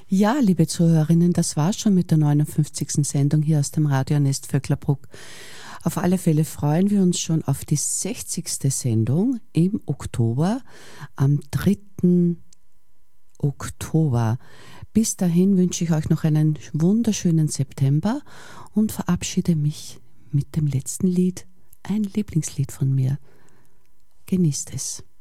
Ja, liebe Zuhörerinnen, das war's schon mit der 59. Sendung hier aus dem Radio-Nest Vöcklerbruck. Auf alle Fälle freuen wir uns schon auf die 60. Sendung im Oktober, am 3. Oktober. Bis dahin wünsche ich euch noch einen wunderschönen September und verabschiede mich mit dem letzten Lied, ein Lieblingslied von mir. Genießt es.